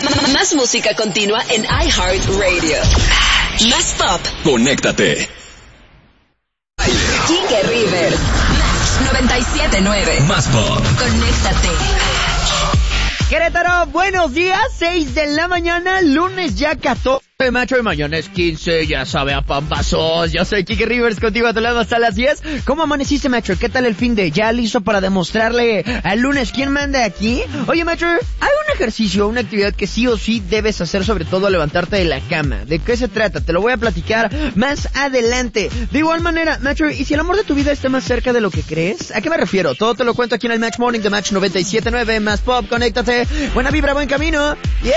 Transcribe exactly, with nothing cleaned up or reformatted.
Más música continua en iHeartRadio. Más pop. Conéctate. Kike Rivers. Match noventa y siete punto nueve. Más pop. Conéctate. Querétaro, buenos días, seis de la mañana, lunes ya catorce de mayo y mañana es quince, ya sabe a pampasos. Yo soy Kike Rivers, contigo a tu lado hasta las diez. ¿Cómo amaneciste, macho? ¿Qué tal el fin de? ¿Ya listo para demostrarle al lunes quién manda aquí? Oye, macho, hay un ejercicio, una actividad que sí o sí debes hacer, sobre todo al levantarte de la cama. ¿De qué se trata? Te lo voy a platicar más adelante. De igual manera, macho, ¿y si el amor de tu vida está más cerca de lo que crees? ¿A qué me refiero? Todo te lo cuento aquí en el Match Morning de Match noventa y siete punto nueve, más pop, conéctate. Buena vibra, buen camino. Y